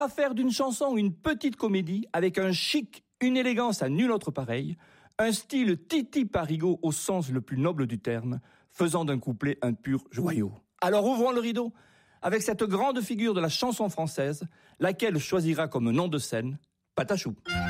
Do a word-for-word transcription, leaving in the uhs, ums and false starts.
À faire d'une chanson une petite comédie avec un chic, une élégance à nul autre pareil, un style Titi Parigot au sens le plus noble du terme, faisant d'un couplet un pur joyau. Alors ouvrons le rideau avec cette grande figure de la chanson française, laquelle choisira comme nom de scène Patachou.